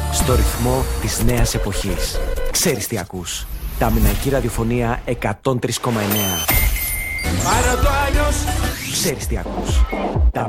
στο ρυθμό της νέας εποχής. Ξέρεις τι ακούς. Ταμηναϊκή ραδιοφωνία 103,9. Πάρε το αλλιώς. Ξέρεις τι ακούς.